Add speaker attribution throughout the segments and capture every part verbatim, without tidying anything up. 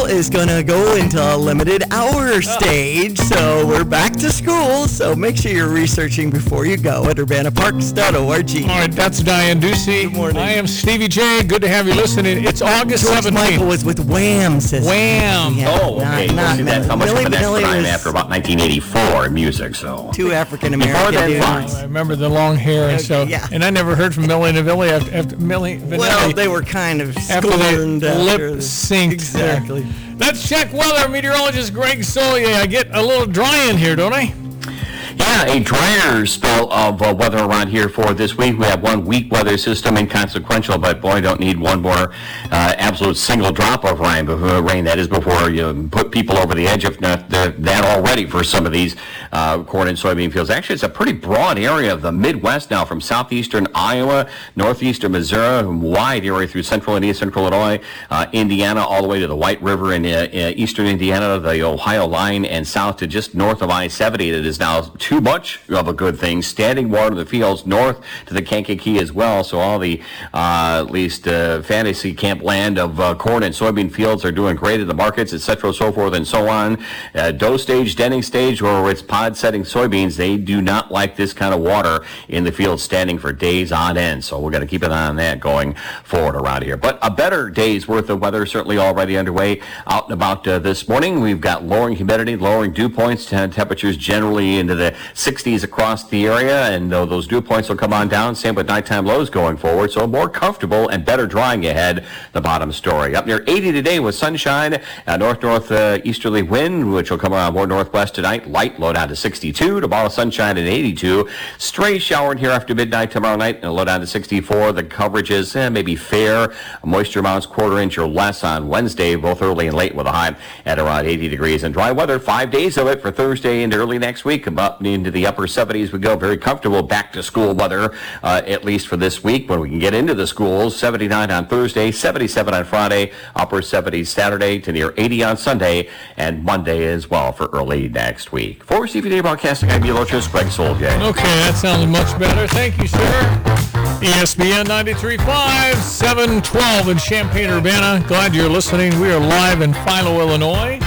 Speaker 1: is going to go into a limited hour stage, so we're back to school, so make sure you're researching before you go at urbana parks dot org.
Speaker 2: All right, that's Diane Ducey.
Speaker 1: Good morning.
Speaker 2: I am Stevie J. Good to have you listening. It's August
Speaker 1: George
Speaker 2: seventeenth.
Speaker 1: Michael was with Wham, sister.
Speaker 2: Wham.
Speaker 1: Yeah,
Speaker 3: Oh, okay.
Speaker 1: not-
Speaker 3: Well,
Speaker 1: not
Speaker 3: see, that's
Speaker 1: Milli-
Speaker 3: how much
Speaker 1: Milli
Speaker 3: of an
Speaker 1: Vanilli
Speaker 3: expert I am
Speaker 1: was
Speaker 3: after about nineteen eighty-four in music, so.
Speaker 1: Two African
Speaker 3: Before
Speaker 1: American
Speaker 3: that,
Speaker 1: dudes.
Speaker 3: fine.
Speaker 2: I remember the long hair, and
Speaker 1: Okay,
Speaker 2: so,
Speaker 1: yeah.
Speaker 2: and I never heard from Milli Vanilli after, after Milli Vanilli.
Speaker 1: Well, they were kind of
Speaker 2: after they
Speaker 1: scorned after
Speaker 2: lip
Speaker 1: the-
Speaker 2: synced.
Speaker 1: Exactly.
Speaker 2: Let's check weather. Meteorologist Greg Solier. I get a little dry in here, don't I?
Speaker 3: Yeah, a drier spell of uh, weather around here for this week. We have one weak weather system, inconsequential, but boy, don't need one more uh, absolute single drop of rain, before, rain, that is, before you put people over the edge, if not they're that already for some of these uh, corn and soybean fields. Actually, it's a pretty broad area of the Midwest now, from southeastern Iowa, northeastern Missouri, wide area through central and east central Illinois, uh, Indiana, all the way to the White River in uh, uh, eastern Indiana, the Ohio line, and south to just north of I seventy. That is now too much of a good thing. Standing water in the fields north to the Kankakee as well. So all the, uh, at least uh, fantasy camp land of uh, corn and soybean fields are doing great at the markets, et cetera, so forth and so on. Uh, dough stage, denning stage, or it's pod setting soybeans, they do not like this kind of water in the field standing for days on end. So we're going to keep an eye on that going forward around here. But a better day's worth of weather certainly already underway out and about uh, this morning. We've got lowering humidity, lowering dew points, t- temperatures generally into the sixties across the area, and uh, those dew points will come on down. Same with nighttime lows going forward, so more comfortable and better drying ahead. The bottom story up near eighty today with sunshine, uh, north north uh, easterly wind, which will come around more northwest tonight. Light low down to sixty-two. Tomorrow sunshine at eighty-two. Stray shower in here after midnight tomorrow night, and a low down to sixty-four. The coverage is eh, maybe fair. Moisture amounts quarter inch or less on Wednesday, both early and late, with a high at around eighty degrees. And dry weather, five days of it for Thursday and early next week. About into the upper seventies we go. Very comfortable back to school weather, uh, at least for this week when we can get into the schools. seventy-nine on Thursday, seventy-seven on Friday, upper seventies Saturday to near eighty on Sunday, and Monday as well for early next week. For C V D Broadcasting, I'm Ulotris, Greg Soldier.
Speaker 2: Okay, that sounds much better. Thank you, sir. E S P N ninety-three point five, seven twelve in Champaign-Urbana. Glad you're listening. We are live in Philo, Illinois.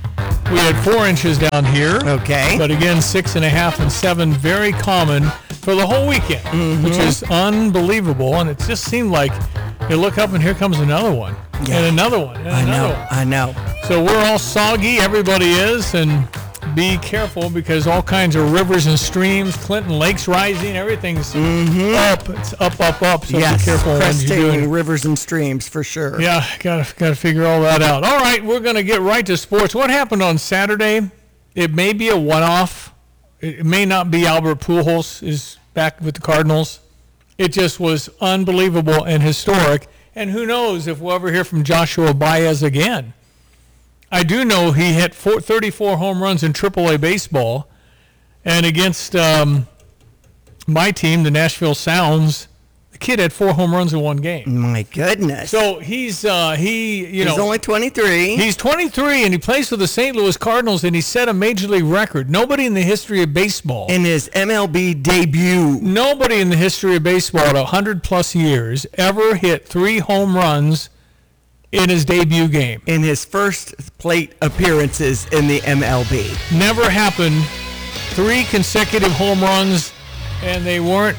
Speaker 2: We had four inches down here.
Speaker 1: Okay.
Speaker 2: But again, six and a half and seven, very common for the whole weekend, mm-hmm. which is unbelievable. And it just seemed like you look up and here comes another one, yeah. and another one, and
Speaker 1: I
Speaker 2: another
Speaker 1: know,
Speaker 2: one.
Speaker 1: I know.
Speaker 2: So we're all soggy. Everybody is, and be careful because all kinds of rivers and streams, Clinton Lake's rising, everything's
Speaker 1: mm-hmm.
Speaker 2: up. It's up, up, up. So
Speaker 1: yes,
Speaker 2: be careful when you're doing it.
Speaker 1: Rivers and streams for sure.
Speaker 2: Yeah, gotta gotta figure all that out. All right, we're gonna get right to sports. What happened on Saturday? It may be a one-off. It may not be. Albert Pujols is back with the Cardinals. It just was unbelievable and historic. And who knows if we'll ever hear from Joshua Baez again. I do know he hit four, thirty-four home runs in triple A baseball, and against um, my team, the Nashville Sounds, the kid had four home runs in one game.
Speaker 1: My goodness.
Speaker 2: So he's uh, he you
Speaker 1: he's
Speaker 2: know
Speaker 1: he's only twenty-three.
Speaker 2: He's twenty-three and he plays for the Saint Louis Cardinals, and he set a major league record. Nobody in the history of baseball,
Speaker 1: in his M L B debut,
Speaker 2: nobody in the history of baseball at one hundred plus years ever hit three home runs in his debut game.
Speaker 1: In his first plate appearances in the M L B.
Speaker 2: Never happened. Three consecutive home runs, and they weren't.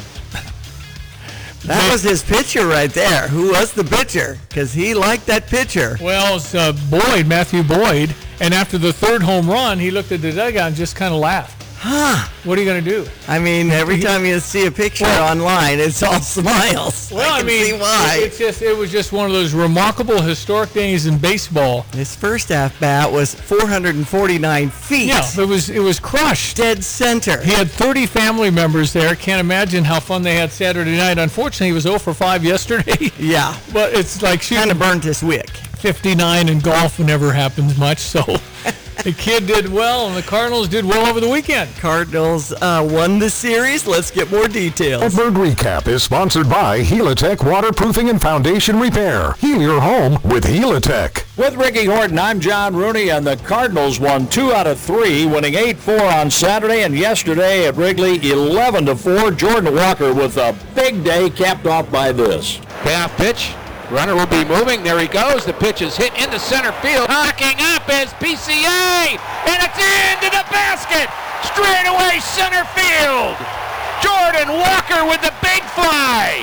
Speaker 1: That
Speaker 2: they,
Speaker 1: was his pitcher right there. Who was the pitcher? Because he liked that pitcher.
Speaker 2: Well, it's uh, Boyd, Matthew Boyd. And after the third home run, he looked at the dugout and just kind of laughed.
Speaker 1: Huh.
Speaker 2: What are you going to do?
Speaker 1: I mean, every time you see a picture well, online, it's all smiles.
Speaker 2: Well,
Speaker 1: I,
Speaker 2: I
Speaker 1: can
Speaker 2: mean,
Speaker 1: see why.
Speaker 2: It's just, it was just one of those remarkable historic days in baseball.
Speaker 1: His first at-bat was four hundred forty-nine feet.
Speaker 2: Yeah, it was, it was crushed.
Speaker 1: Dead center.
Speaker 2: He had thirty family members there. Can't imagine how fun they had Saturday night. Unfortunately, he was oh for five yesterday.
Speaker 1: Yeah.
Speaker 2: But it's like shooting.
Speaker 1: Kind of burned his wick.
Speaker 2: fifty-nine in golf never happens much, so the kid did well, and the Cardinals did well over the weekend.
Speaker 1: Cardinals uh, won the series. Let's get more details.
Speaker 4: Bird Recap is sponsored by Helitech Waterproofing and Foundation Repair. Heal your home with Helitech.
Speaker 5: With Ricky Horton, I'm John Rooney, and the Cardinals won two out of three, winning eight four on Saturday, and yesterday at Wrigley, eleven to four. Jordan Walker with a big day, capped off by this.
Speaker 6: Payoff pitch. Runner will be moving. There he goes. The pitch is hit into center field. Hocking up is P C A, and it's into the basket. Straight away center field. Jordan Walker with the big fly.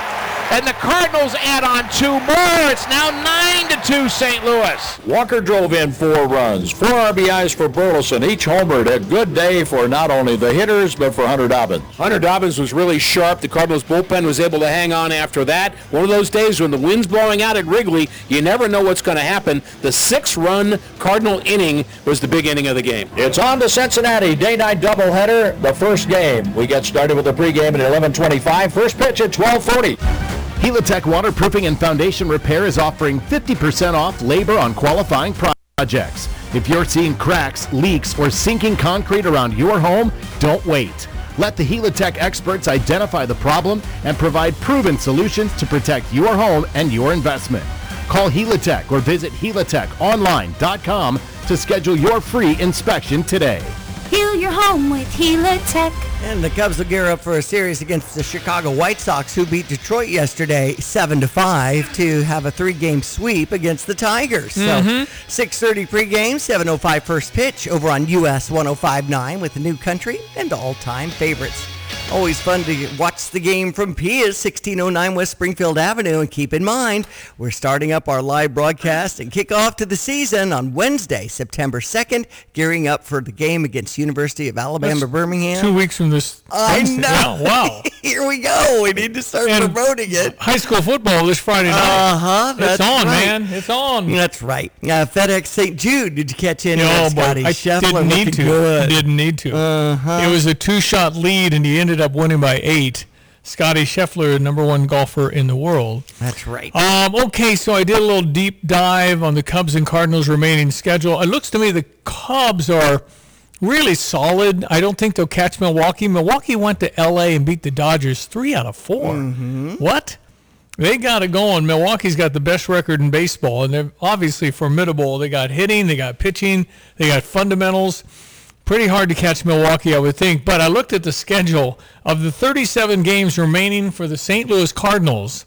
Speaker 6: And the Cardinals add on two more. It's now nine to two Saint Louis.
Speaker 5: Walker drove in four runs, four R B Is for Burleson, each homered. A good day for not only the hitters, but for Hunter Dobbins.
Speaker 7: Hunter Dobbins was really sharp. The Cardinals bullpen was able to hang on after that. One of those days when the wind's blowing out at Wrigley, you never know what's going to happen. The six-run Cardinal inning was the big inning of the game.
Speaker 5: It's on to Cincinnati, day-night doubleheader, the first game. We get started with the pregame at eleven twenty-five. First pitch at twelve forty.
Speaker 8: Helitech Waterproofing and Foundation Repair is offering fifty percent off labor on qualifying projects. If you're seeing cracks, leaks, or sinking concrete around your home, don't wait. Let the Helitech experts identify the problem and provide proven solutions to protect your home and your investment. Call Helitech or visit helitech online dot com to schedule your free inspection today.
Speaker 9: Heal your home with Helitech.
Speaker 1: And the Cubs will gear up for a series against the Chicago White Sox, who beat Detroit yesterday seven to five to have a three-game sweep against the Tigers.
Speaker 2: Mm-hmm.
Speaker 1: So six thirty pregame, seven oh five first pitch over on U S one oh five point nine with the new country and all-time favorites. Always fun to watch the game from Pia's sixteen oh nine West Springfield Avenue. And keep in mind, we're starting up our live broadcast and kickoff to the season on Wednesday, September second, gearing up for the game against University of Alabama,
Speaker 2: That's
Speaker 1: Birmingham.
Speaker 2: Two weeks from this
Speaker 1: I
Speaker 2: Wednesday.
Speaker 1: know.
Speaker 2: Yeah, wow.
Speaker 1: Here we go. We need to start
Speaker 2: And
Speaker 1: promoting it.
Speaker 2: High school football this Friday night.
Speaker 1: Uh-huh.
Speaker 2: It's
Speaker 1: That's
Speaker 2: on,
Speaker 1: right.
Speaker 2: man. It's on.
Speaker 1: That's right. Uh, FedEx Saint Jude. Did you catch any
Speaker 2: No,
Speaker 1: of
Speaker 2: but
Speaker 1: Scotty
Speaker 2: I
Speaker 1: Scheffler?
Speaker 2: didn't need
Speaker 1: looking
Speaker 2: to.
Speaker 1: Good.
Speaker 2: Didn't need to.
Speaker 1: Uh-huh.
Speaker 2: It was a two-shot lead, and he ended up winning by eight. Scotty Scheffler, number one golfer in the world.
Speaker 1: That's right.
Speaker 2: Um, okay, so I did a little deep dive on the Cubs and Cardinals' remaining schedule. It looks to me the Cubs are really solid. I don't think they'll catch Milwaukee. Milwaukee went to L A and beat the Dodgers three out of four.
Speaker 1: Mm-hmm.
Speaker 2: What? They got it going. Milwaukee's got the best record in baseball, and they're obviously formidable. They got hitting, they got pitching, they got fundamentals. Pretty hard to catch Milwaukee, I would think. But I looked at the schedule. Of the thirty-seven games remaining for the Saint Louis Cardinals,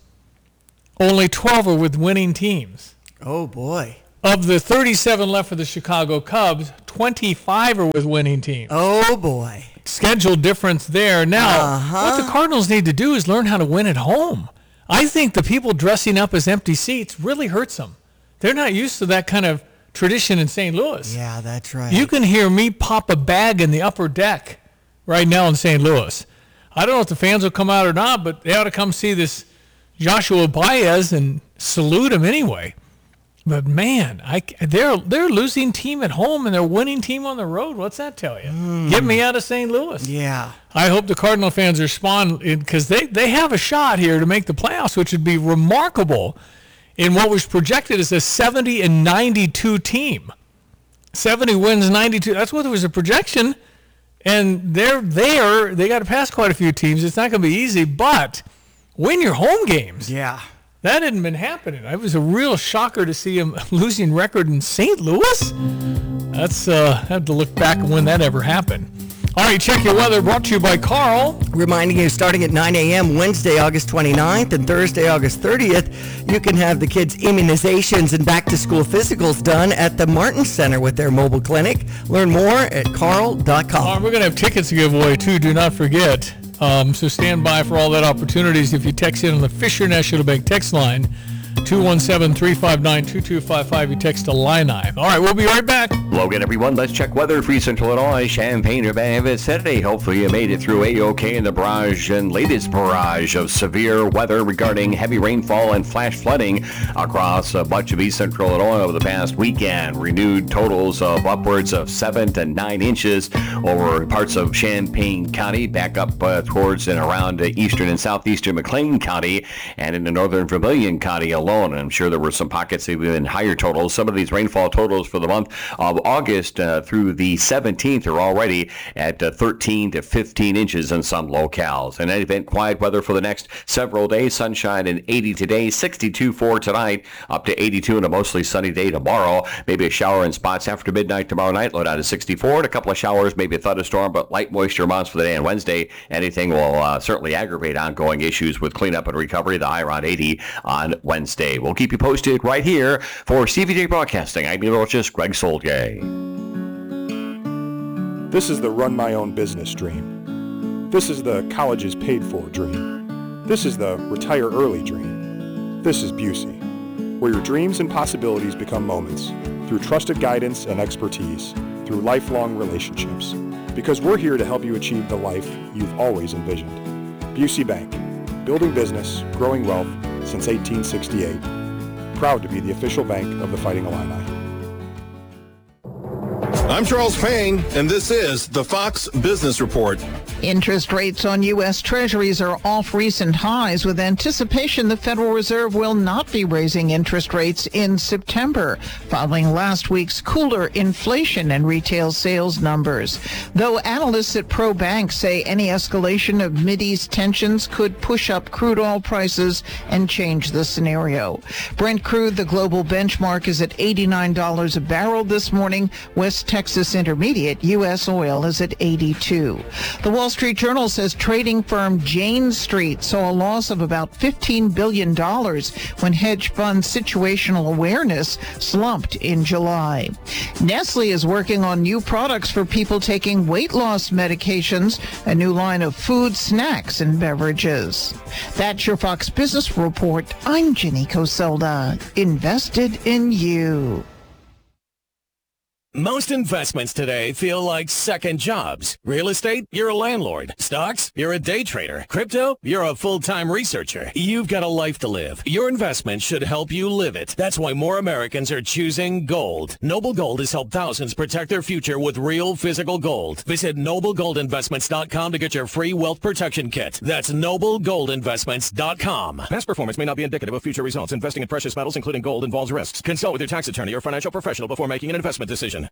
Speaker 2: only twelve are with winning teams.
Speaker 1: Oh, boy.
Speaker 2: Of the thirty-seven left for the Chicago Cubs, twenty-five are with winning teams.
Speaker 1: Oh, boy.
Speaker 2: Schedule difference there. Now,
Speaker 1: Uh-huh.
Speaker 2: what the Cardinals need to do is learn how to win at home. I think the people dressing up as empty seats really hurts them. They're not used to that kind of tradition in Saint Louis.
Speaker 1: Yeah, that's right.
Speaker 2: You can hear me pop a bag in the upper deck right now in Saint Louis. I don't know if the fans will come out or not, but they ought to come see this Joshua Baez and salute him anyway. But man, I, they're they're losing team at home and they're winning team on the road. What's that tell you? Mm. Get me out of Saint Louis.
Speaker 1: Yeah.
Speaker 2: I hope the Cardinal fans respond because they, they have a shot here to make the playoffs, which would be remarkable in what was projected as a seventy and ninety-two team. seventy wins, ninety-two. That's what was a projection. And they're there. They got to pass quite a few teams. It's not going to be easy, but win your home games.
Speaker 1: Yeah.
Speaker 2: That hadn't been happening. It was a real shocker to see him losing record in Saint Louis. That's uh, I have to look back when that ever happened. All right, check your weather brought to you by Carl.
Speaker 1: Reminding you, starting at nine a.m. Wednesday, August twenty-ninth, and Thursday, August thirtieth, you can have the kids' immunizations and back-to-school physicals done at the Martin Center with their mobile clinic. Learn more at carl dot com.
Speaker 2: All right, we're going to have tickets to give away, too. Do not forget. Um, so stand by for all that opportunities. If you text in on the Fisher National Bank text line, two one seven, three five nine, two two five five, you text to Line nine. All right, we'll be right back.
Speaker 3: Logan, everyone, let's check weather for Central Illinois. Champaign, Urbana, Saturday. Hopefully you made it through A-OK in the barrage and latest barrage of severe weather regarding heavy rainfall and flash flooding across uh, much of East Central Illinois over the past weekend. Renewed totals of upwards of seven to nine inches over parts of Champaign County, back up uh, towards and around uh, eastern and southeastern McLean County, and in the northern Vermilion County alone. I'm sure there were some pockets of even higher totals. Some of these rainfall totals for the month of August uh, through the seventeenth are already at uh, thirteen to fifteen inches in some locales. In any event, quiet weather for the next several days. Sunshine and eighty today, sixty-two for tonight, up to eighty-two and a mostly sunny day tomorrow. Maybe a shower in spots after midnight tomorrow night, low down to sixty-four, and a couple of showers, maybe a thunderstorm, but light moisture amounts for the day on Wednesday. Anything will uh, certainly aggravate ongoing issues with cleanup and recovery. The high around eighty on Wednesday. We'll keep you posted right here for C V J Broadcasting. I'm meteorologist Greg Solgay.
Speaker 10: This is the run my own business dream. This is the colleges paid for dream. This is the retire early dream. This is Busey, where your dreams and possibilities become moments through trusted guidance and expertise, through lifelong relationships. Because we're here to help you achieve the life you've always envisioned. Busey Bank, building business, growing wealth since eighteen sixty-eight. Proud to be the official bank of the Fighting Illini.
Speaker 11: I'm Charles Payne, and this is the Fox Business Report.
Speaker 12: Interest rates on U S. Treasuries are off recent highs with anticipation the Federal Reserve will not be raising interest rates in September, following last week's cooler inflation and retail sales numbers. Though analysts at ProBank say any escalation of Mideast tensions could push up crude oil prices and change the scenario. Brent crude, the global benchmark, is at eighty-nine dollars a barrel this morning. West Texas Intermediate U S oil is at eighty-two. The Wall Street Journal says trading firm Jane Street saw a loss of about fifteen billion dollars when hedge fund situational awareness slumped in July. Nestle is working on new products for people taking weight loss medications, a new line of food, snacks, and beverages. That's your Fox Business Report. I'm Jenny Coselda. Invested in you.
Speaker 13: Most investments today feel like second jobs. Real estate, you're a landlord. Stocks, you're a day trader. Crypto, you're a full-time researcher. You've got a life to live. Your investment should help you live it. That's why more Americans are choosing gold. Noble Gold has helped thousands protect their future with real physical gold. Visit noble gold investments dot com to get your free wealth protection kit. That's noble gold investments dot com. Past performance may not be indicative of future results. Investing in precious metals, including gold, involves risks. Consult with your tax attorney or financial professional before making an investment decision.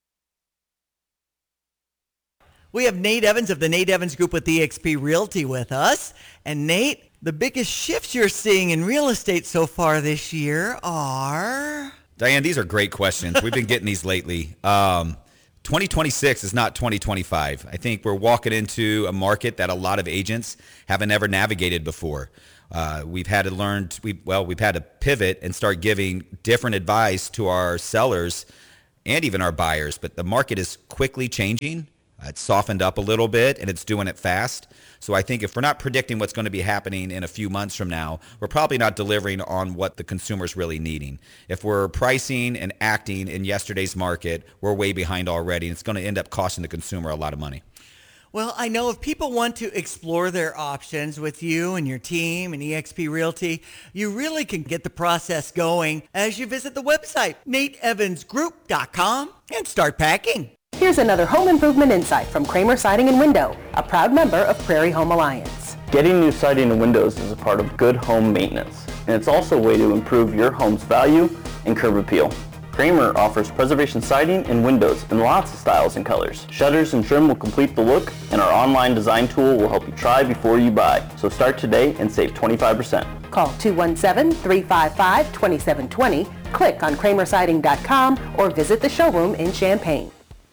Speaker 1: We have Nate Evans of the Nate Evans Group with E X P Realty with us. And Nate, the biggest shifts you're seeing in real estate so far this year are...
Speaker 14: Diane, these are great questions. We've been getting these lately. Um, twenty twenty-six is not twenty twenty-five. I think we're walking into a market that a lot of agents haven't ever navigated before. Uh, we've had to learn, to, we, well, we've had to pivot and start giving different advice to our sellers and even our buyers. But the market is quickly changing. Uh, it's softened up a little bit, and it's doing it fast. So I think if we're not predicting what's going to be happening in a few months from now, we're probably not delivering on what the consumer's really needing. If we're pricing and acting in yesterday's market, we're way behind already, and it's going to end up costing the consumer a lot of money.
Speaker 1: Well, I know if people want to explore their options with you and your team and E X P Realty, you really can get the process going as you visit the website, nate evans group dot com, and start packing.
Speaker 15: Here's another home improvement insight from Kramer Siding and Window, a proud member of Prairie Home Alliance.
Speaker 16: Getting new siding and windows is a part of good home maintenance, and it's also a way to improve your home's value and curb appeal. Kramer offers preservation siding and windows in lots of styles and colors. Shutters and trim will complete the look, and our online design tool will help you try before you buy. So start today and save twenty-five percent.
Speaker 15: Call two one seven, three five five, two seven two zero, click on kramer siding dot com, or visit the showroom in Champaign.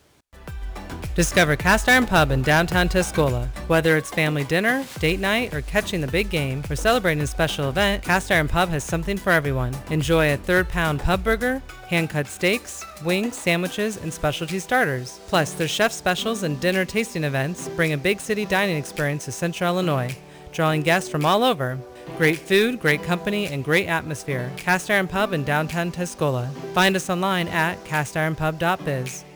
Speaker 17: Discover Cast Iron Pub in downtown Tuscola. Whether it's family dinner, date night, or catching the big game, or celebrating a special event, Cast Iron Pub has something for everyone. Enjoy a third pound pub burger, hand-cut steaks, wings, sandwiches, and specialty starters. Plus, their chef specials and dinner tasting events bring a big city dining experience to Central Illinois, drawing guests from all over. Great food, great company, and great atmosphere. Cast Iron Pub in downtown Tuscola. Find us online at cast iron pub dot biz.